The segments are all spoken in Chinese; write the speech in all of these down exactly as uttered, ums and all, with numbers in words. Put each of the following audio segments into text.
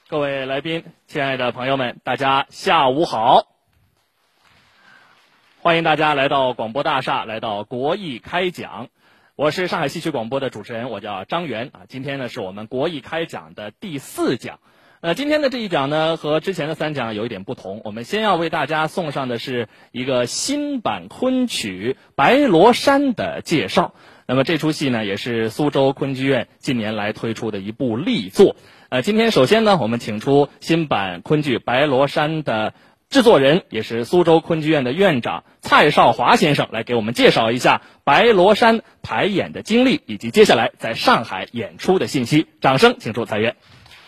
各位来宾，亲爱的朋友们，大家下午好！欢迎大家来到广播大厦，来到国艺开讲。我是上海戏曲广播的主持人，我叫张元啊。今天呢是我们国艺开讲的第四讲。呃，今天的这一讲呢和之前的三讲有一点不同，我们先要为大家送上的是一个新版昆曲《白罗衫》的介绍。那么这出戏呢也是苏州昆剧院近年来推出的一部力作。呃，今天首先呢我们请出新版昆剧《白罗衫》的制作人，也是苏州昆剧院的院长蔡少华先生，来给我们介绍一下白罗衫排演的经历以及接下来在上海演出的信息。掌声请出蔡院。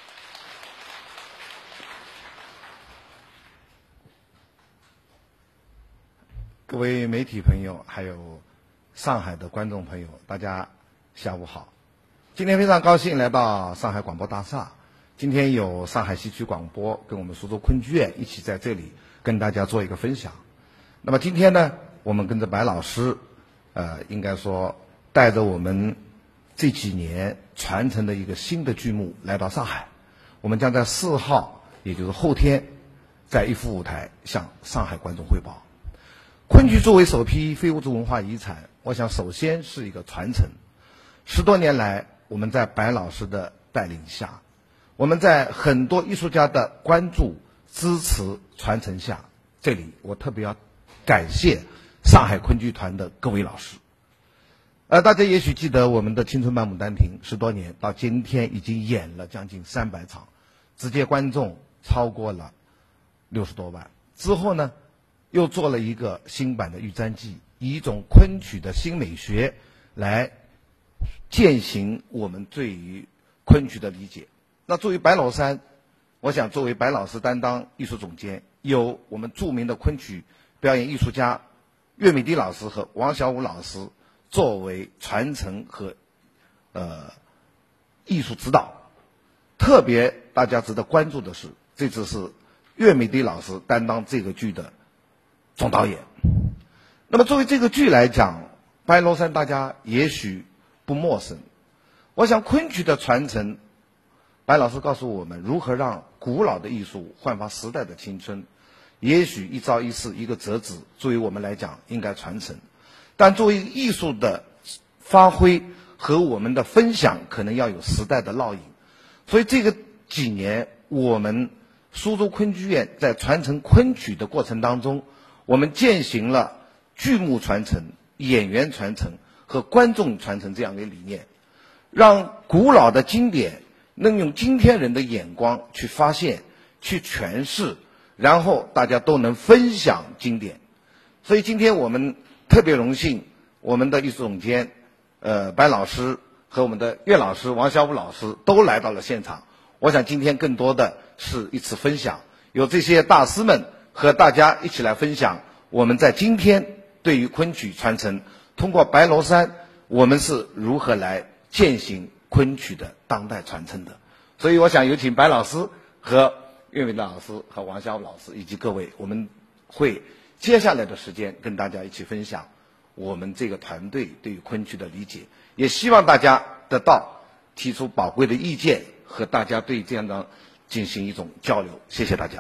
各位媒体朋友还有上海的观众朋友，大家下午好。今天非常高兴来到上海广播大厦，今天有上海戏曲广播跟我们苏州昆剧院一起在这里跟大家做一个分享。那么今天呢，我们跟着白老师呃，应该说带着我们这几年传承的一个新的剧目来到上海。我们将在四号，也就是后天，在一副舞台向上海观众汇报。昆剧作为首批非物质文化遗产，我想首先是一个传承。十多年来，我们在白老师的带领下，我们在很多艺术家的关注、支持、传承下，这里我特别要感谢上海昆剧团的各位老师。呃，大家也许记得我们的青春版《牡丹亭》十多年到今天已经演了将近三百场，直接观众超过了六十多万。之后呢，又做了一个新版的《玉簪记》，以一种昆曲的新美学来践行我们对于昆曲的理解。那作为白罗衫，我想作为白老师担当艺术总监，有我们著名的昆曲表演艺术家岳美迪老师和王小武老师作为传承和呃艺术指导。特别大家值得关注的是，这次是岳美迪老师担当这个剧的总导演。那么作为这个剧来讲，白罗衫大家也许不陌生。我想昆曲的传承，白老师告诉我们如何让古老的艺术焕发时代的青春。也许一朝一夕一个折子，作为我们来讲应该传承，但作为艺术的发挥和我们的分享，可能要有时代的烙印。所以这个几年，我们苏州昆剧院在传承昆曲的过程当中，我们践行了剧目传承、演员传承和观众传承这样的理念，让古老的经典能用今天人的眼光去发现、去诠释，然后大家都能分享经典。所以今天我们特别荣幸，我们的艺术总监呃白老师和我们的岳老师王小武老师都来到了现场。我想今天更多的是一次分享，有这些大师们和大家一起来分享我们在今天对于昆曲传承，通过白罗衫我们是如何来践行昆曲的当代传承的。所以我想有请白老师和岳美迪老师和王小武老师以及各位，我们会接下来的时间跟大家一起分享我们这个团队对于昆曲的理解，也希望大家得到提出宝贵的意见，和大家对这样的进行一种交流。谢谢大家。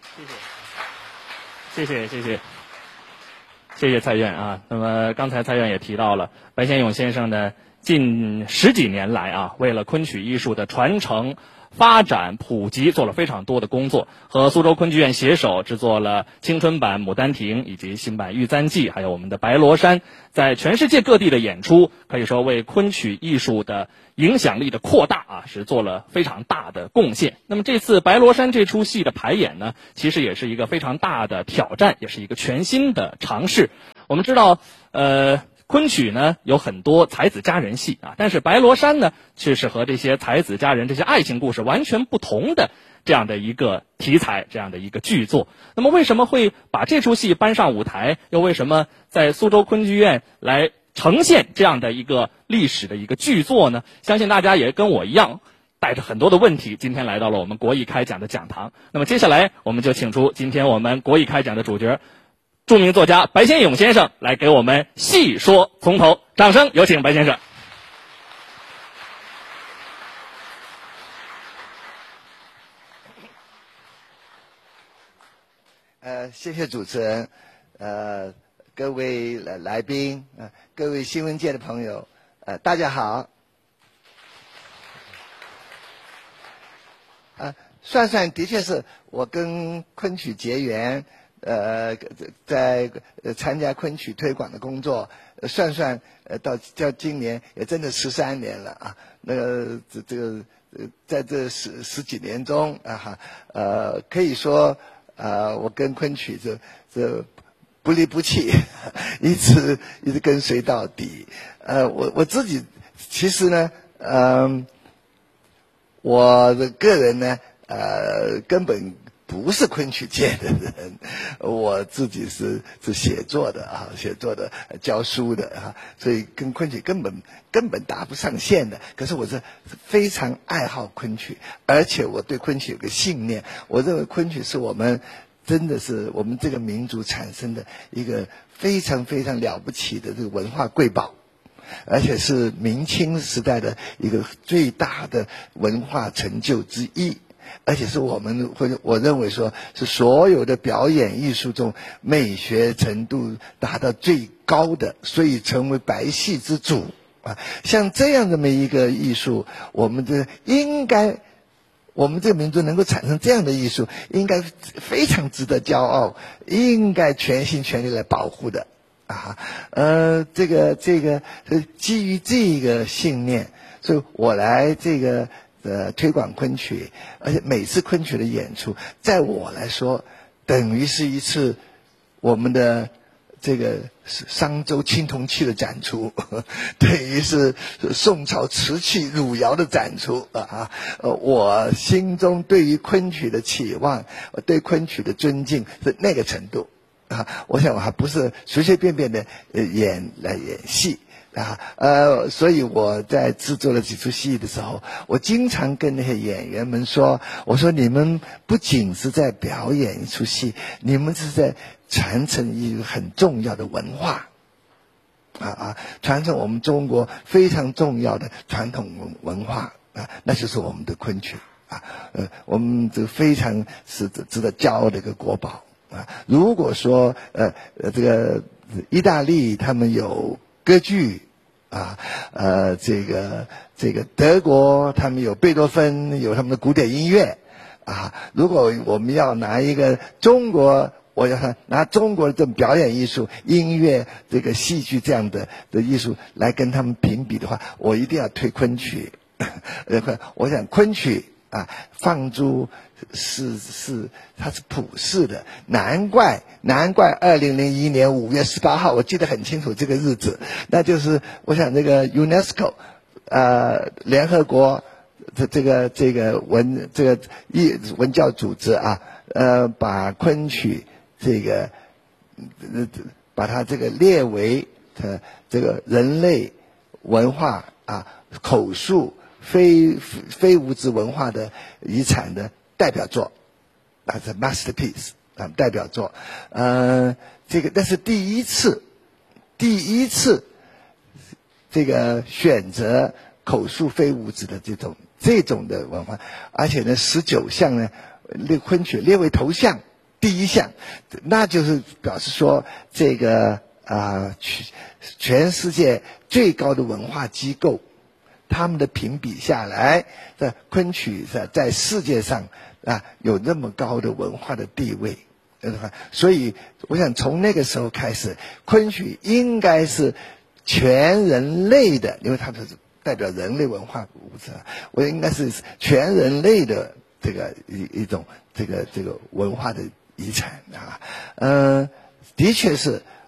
谢谢，谢谢，谢谢，谢谢蔡院啊。那么刚才蔡院也提到了，白先勇先生呢，近十几年来啊，为了昆曲艺术的传承、发展、普及做了非常多的工作，和苏州昆剧院携手制作了青春版《牡丹亭》以及新版《玉簪记》，还有我们的《白罗衫》，在全世界各地的演出，可以说为昆曲艺术的影响力的扩大啊，是做了非常大的贡献。那么这次《白罗衫》这出戏的排演呢，其实也是一个非常大的挑战，也是一个全新的尝试。我们知道，呃。昆曲呢有很多才子佳人戏啊，但是白罗衫呢却是和这些才子佳人这些爱情故事完全不同的这样的一个题材，这样的一个剧作。那么为什么会把这出戏搬上舞台，又为什么在苏州昆剧院来呈现这样的一个历史的一个剧作呢？相信大家也跟我一样带着很多的问题，今天来到了我们国艺开讲的讲堂。那么接下来我们就请出今天我们国艺开讲的主角，著名作家白先勇先生来给我们细说从头。掌声有请白先生。 呃，谢谢主持人，呃，各位来来宾，呃，各位新闻界的朋友，呃，大家好。啊，算算的确是我跟昆曲结缘，呃，在呃参加昆曲推广的工作，呃、算算呃到到今年也真的十三年了啊。那个这这个呃在这十十几年中啊哈，呃，可以说呃我跟昆曲这这不离不弃，一直一直跟随到底。呃，我我自己其实呢，嗯、呃。我的个人呢，呃，根本不是昆曲界的人，我自己是是写作的啊，写作的、教书的啊，所以跟昆曲根本根本搭不上线的。可是我是非常爱好昆曲，而且我对昆曲有个信念，我认为昆曲是我们真的是我们这个民族产生的一个非常非常了不起的这个文化瑰宝。而且是明清时代的一个最大的文化成就之一，而且是我们会我认为说是所有的表演艺术中美学程度达到最高的，所以成为白戏之祖啊。像这样这么一个艺术，我们这应该我们这个民族能够产生这样的艺术，应该非常值得骄傲，应该全心全力来保护的。啊，呃，这个这个，基于这个信念，所以我来这个呃推广昆曲，而且每次昆曲的演出，在我来说，等于是一次我们的这个商周青铜器的展出，等于是宋朝瓷器汝窑的展出啊！呃，我心中对于昆曲的期望，对昆曲的尊敬是那个程度。啊，我想我还不是随随便便的呃演来演戏啊，呃，所以我在制作了几出戏的时候，我经常跟那些演员们说，我说你们不仅是在表演一出戏，你们是在传承一个很重要的文化。啊啊，传承我们中国非常重要的传统文文化啊，那就是我们的昆曲啊，呃，我们这个非常是值得骄傲的一个国宝。啊，如果说呃呃这个意大利他们有歌剧啊，呃这个这个德国他们有贝多芬，有他们的古典音乐啊，如果我们要拿一个中国，我要拿中国的这种表演艺术、音乐、这个戏剧这样的的艺术来跟他们评比的话，我一定要推昆曲。我想昆曲啊，放诸是是，它是普世的，难怪难怪二零零一年五月十八号，我记得很清楚这个日子，那就是我想这个 UNESCO， 呃，联合国这这个这个文这个艺文教组织啊，呃，把昆曲这个呃把它这个列为呃这个人类文化啊口述非非物质文化的遗产的代表作，啊，是 masterpiece 啊，代表作。呃，这个那是第一次，第一次这个选择口述非物质的这种这种的文化，而且呢，十九项呢，列昆曲列为头项，第一项，那就是表示说这个啊，全、呃、全世界最高的文化机构。他们的评比下来，在昆曲在在世界上啊有那么高的文化的地位，所以我想从那个时候开始，昆曲应该是全人类的，因为它是代表人类文化物质，我应该是全人类的这个一一种这个这个文化的遗产啊，嗯、呃，的确是